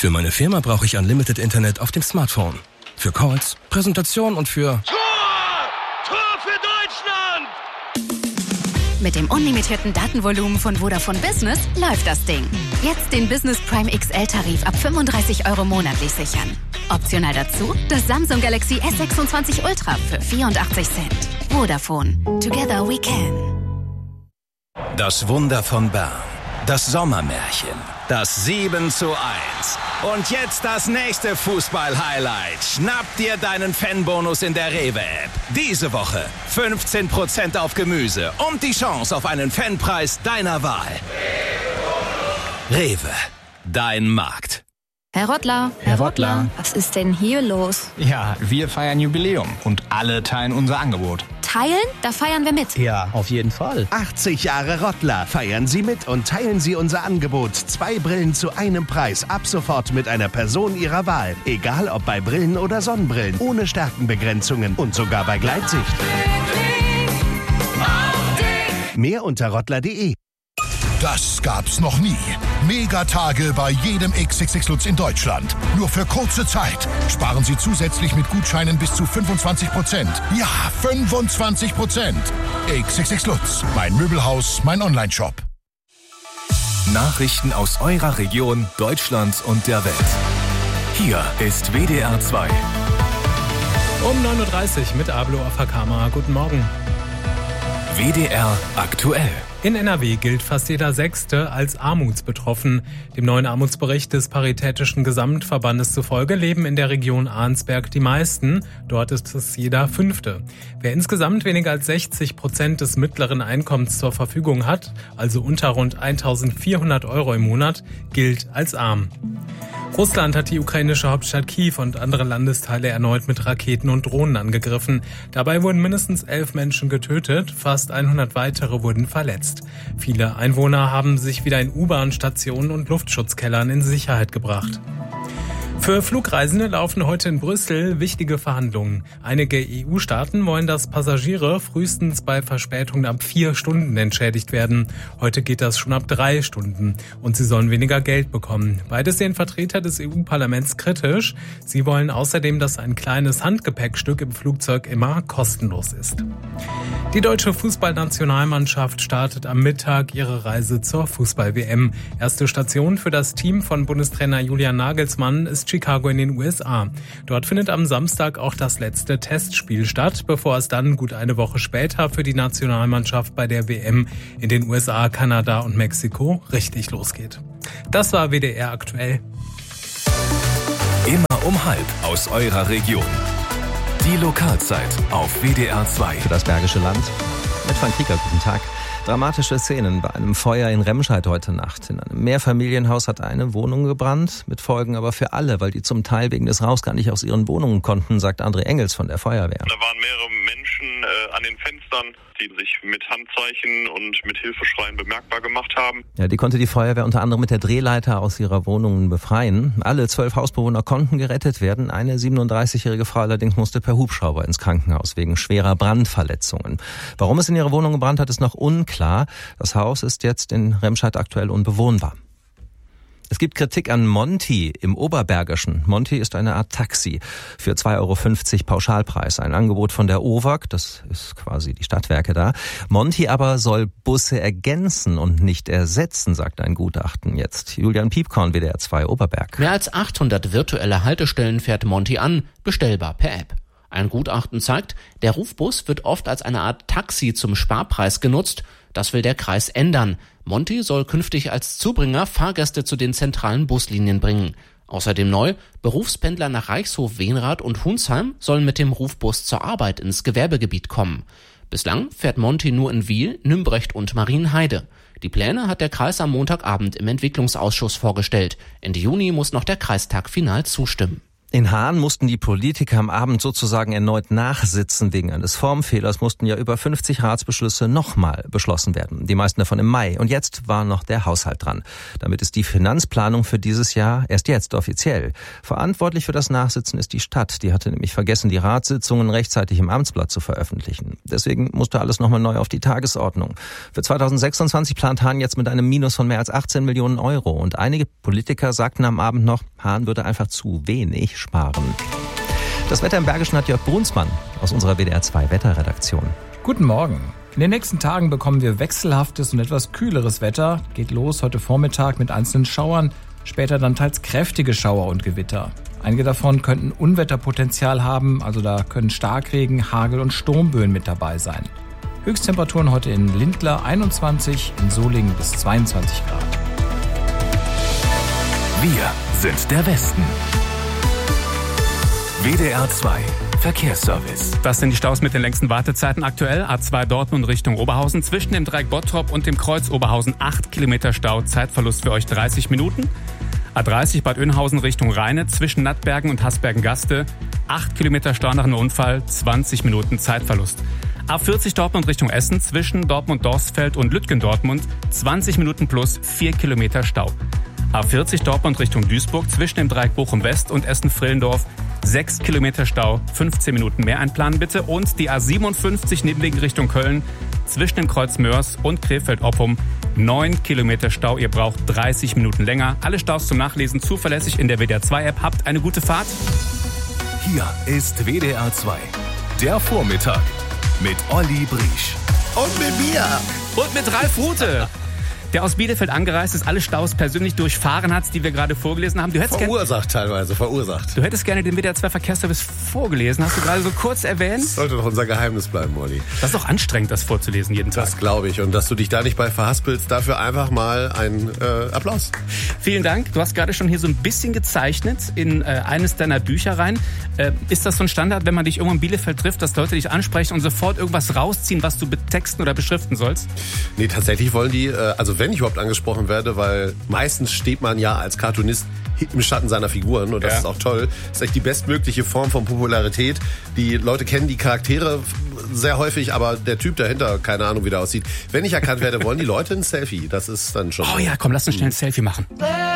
Für meine Firma brauche ich Unlimited Internet auf dem Smartphone. Für Calls, Präsentation und für... Tor für Deutschland! Mit dem unlimitierten Datenvolumen von Vodafone Business läuft das Ding. Jetzt den Business Prime XL-Tarif ab 35 € monatlich sichern. Optional dazu das Samsung Galaxy S26 Ultra für 84 Cent. Vodafone. Together we can. Das Wunder von Bern. Das Sommermärchen. Das 7:1. Und jetzt das nächste Fußball-Highlight. Schnapp dir deinen Fanbonus in der Rewe-App. Diese Woche 15% auf Gemüse und die Chance auf einen Fanpreis deiner Wahl. Rewe. Dein Markt. Herr Rottler. Was ist denn hier los? Ja, wir feiern Jubiläum und alle teilen unser Angebot. Teilen? Da feiern wir mit. Ja, auf jeden Fall. 80 Jahre Rottler. Feiern Sie mit und teilen Sie unser Angebot. 2 Brillen zu einem Preis. Ab sofort mit einer Person Ihrer Wahl. Egal ob bei Brillen oder Sonnenbrillen. Ohne Stärkenbegrenzungen und sogar bei Gleitsicht. Mehr unter rottler.de. Das gab's noch nie. Megatage bei jedem XXX Lutz in Deutschland. Nur für kurze Zeit. Sparen Sie zusätzlich mit Gutscheinen bis zu 25%. Ja, 25%. XXX Lutz. Mein Möbelhaus, mein Onlineshop. Nachrichten aus eurer Region, Deutschlands und der Welt. Hier ist WDR 2. Um 9:30 Uhr mit Ablo auf der Kamera. Guten Morgen. WDR aktuell. In NRW gilt fast jeder Sechste als armutsbetroffen. Dem neuen Armutsbericht des Paritätischen Gesamtverbandes zufolge leben in der Region Arnsberg die meisten. Dort ist es jeder Fünfte. Wer insgesamt weniger als 60% des mittleren Einkommens zur Verfügung hat, also unter rund 1.400 € im Monat, gilt als arm. Russland hat die ukrainische Hauptstadt Kiew und andere Landesteile erneut mit Raketen und Drohnen angegriffen. Dabei wurden mindestens 11 Menschen getötet, fast 100 weitere wurden verletzt. Viele Einwohner haben sich wieder in U-Bahn-Stationen und Luftschutzkellern in Sicherheit gebracht. Für Flugreisende laufen heute in Brüssel wichtige Verhandlungen. Einige EU-Staaten wollen, dass Passagiere frühestens bei Verspätungen ab 4 Stunden entschädigt werden. Heute geht das schon ab 3 Stunden. Und sie sollen weniger Geld bekommen. Beides sehen Vertreter des EU-Parlaments kritisch. Sie wollen außerdem, dass ein kleines Handgepäckstück im Flugzeug immer kostenlos ist. Die deutsche Fußballnationalmannschaft startet am Mittag ihre Reise zur Fußball-WM. Erste Station für das Team von Bundestrainer Julian Nagelsmann ist Chicago in den USA. Dort findet am Samstag auch das letzte Testspiel statt, bevor es dann gut eine Woche später für die Nationalmannschaft bei der WM in den USA, Kanada und Mexiko richtig losgeht. Das war WDR aktuell. Immer um 12:30 aus eurer Region. Die Lokalzeit auf WDR 2. Für das Bergische Land. Mit Frank Krieger, guten Tag. Dramatische Szenen bei einem Feuer in Remscheid heute Nacht. In einem Mehrfamilienhaus hat eine Wohnung gebrannt, mit Folgen aber für alle, weil die zum Teil wegen des Rauchs gar nicht aus ihren Wohnungen konnten, sagt André Engels von der Feuerwehr. Da waren mehrere Menschen an den Fenstern, die sich mit Handzeichen und mit Hilfeschreien bemerkbar gemacht haben. Ja, die konnte die Feuerwehr unter anderem mit der Drehleiter aus ihrer Wohnung befreien. Alle 12 Hausbewohner konnten gerettet werden. Eine 37-jährige Frau allerdings musste per Hubschrauber ins Krankenhaus wegen schwerer Brandverletzungen. Warum es in ihrer Wohnung gebrannt hat, ist noch unklar. Das Haus ist jetzt in Remscheid aktuell unbewohnbar. Es gibt Kritik an Monty im Oberbergischen. Monty ist eine Art Taxi für 2,50 € Pauschalpreis. Ein Angebot von der OWAG, das ist quasi die Stadtwerke da. Monty aber soll Busse ergänzen und nicht ersetzen, sagt ein Gutachten jetzt. Julian Piepkorn, WDR 2 Oberberg. Mehr als 800 virtuelle Haltestellen fährt Monty an, bestellbar per App. Ein Gutachten zeigt, der Rufbus wird oft als eine Art Taxi zum Sparpreis genutzt. Das will der Kreis ändern. Monty soll künftig als Zubringer Fahrgäste zu den zentralen Buslinien bringen. Außerdem neu, Berufspendler nach Reichshof, Wenrath und Hunsheim sollen mit dem Rufbus zur Arbeit ins Gewerbegebiet kommen. Bislang fährt Monty nur in Wiel, Nümbrecht und Marienheide. Die Pläne hat der Kreis am Montagabend im Entwicklungsausschuss vorgestellt. Ende Juni muss noch der Kreistag final zustimmen. In Hahn mussten die Politiker am Abend sozusagen erneut nachsitzen. Wegen eines Formfehlers mussten ja über 50 Ratsbeschlüsse nochmal beschlossen werden. Die meisten davon im Mai. Und jetzt war noch der Haushalt dran. Damit ist die Finanzplanung für dieses Jahr erst jetzt offiziell. Verantwortlich für das Nachsitzen ist die Stadt. Die hatte nämlich vergessen, die Ratssitzungen rechtzeitig im Amtsblatt zu veröffentlichen. Deswegen musste alles nochmal neu auf die Tagesordnung. Für 2026 plant Hahn jetzt mit einem Minus von mehr als 18 Millionen Euro. Und einige Politiker sagten am Abend noch, Hahn würde einfach zu wenig sparen. Das Wetter im Bergischen hat Jörg Brunsmann aus unserer WDR 2 Wetterredaktion. Guten Morgen. In den nächsten Tagen bekommen wir wechselhaftes und etwas kühleres Wetter. Geht los heute Vormittag mit einzelnen Schauern, später dann teils kräftige Schauer und Gewitter. Einige davon könnten Unwetterpotenzial haben, also da können Starkregen, Hagel und Sturmböen mit dabei sein. Höchsttemperaturen heute in Lindlar 21, in Solingen bis 22 Grad. Wir sind der Westen. WDR 2 Verkehrsservice. Das sind die Staus mit den längsten Wartezeiten aktuell. A2 Dortmund Richtung Oberhausen. Zwischen dem Dreieck Bottrop und dem Kreuz Oberhausen 8 Kilometer Stau. Zeitverlust für euch 30 Minuten. A30 Bad Oeynhausen Richtung Rheine. Zwischen Nattbergen und Hasbergen-Gaste 8 Kilometer Stau nach einem Unfall. 20 Minuten Zeitverlust. A40 Dortmund Richtung Essen. Zwischen Dortmund-Dorsfeld und Lütgendortmund 20 Minuten plus 4 Kilometer Stau. A40 Dortmund Richtung Duisburg. Zwischen dem Dreieck Bochum-West und Essen-Frillendorf 6 Kilometer Stau, 15 Minuten mehr einplanen bitte. Und die A57 Nebenwegen Richtung Köln zwischen dem Kreuz Mörs und Krefeld-Oppum 9 Kilometer Stau. Ihr braucht 30 Minuten länger. Alle Staus zum Nachlesen zuverlässig in der WDR 2 App. Habt eine gute Fahrt. Hier ist WDR 2. Der Vormittag mit Olli Briesch. Und mit mir. Und mit Ralf Rute, der aus Bielefeld angereist ist, alle Staus persönlich durchfahren hat, die wir gerade vorgelesen haben. Du hättest verursacht. Du hättest gerne den WDR 2 Verkehrsservice vorgelesen. Hast du gerade so kurz erwähnt? Das sollte doch unser Geheimnis bleiben, Olli. Das ist doch anstrengend, das vorzulesen jeden Tag. Das glaube ich. Und dass du dich da nicht bei verhaspelst, dafür einfach mal ein Applaus. Vielen Dank. Du hast gerade schon hier so ein bisschen gezeichnet in eines deiner Bücher rein. Ist das so ein Standard, wenn man dich irgendwo in Bielefeld trifft, dass Leute dich ansprechen und sofort irgendwas rausziehen, was du betexten oder beschriften sollst? Nee, tatsächlich wollen die, wenn ich überhaupt angesprochen werde, weil meistens steht man ja als Cartoonist im Schatten seiner Figuren und das ist auch toll. Das ist echt die bestmögliche Form von Popularität. Die Leute kennen die Charaktere sehr häufig, aber der Typ dahinter, keine Ahnung, wie der aussieht. Wenn ich erkannt werde, wollen die Leute ein Selfie. Das ist dann schon... Oh ja, komm, lass uns schnell ein Selfie machen.